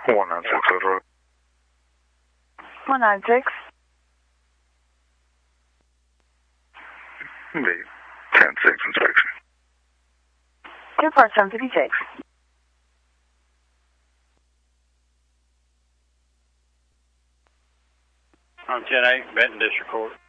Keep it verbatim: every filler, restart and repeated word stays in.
one nine six Road. one nine six. The ten six inspection. two four seven five six. I'm ten eight, Benton District Court.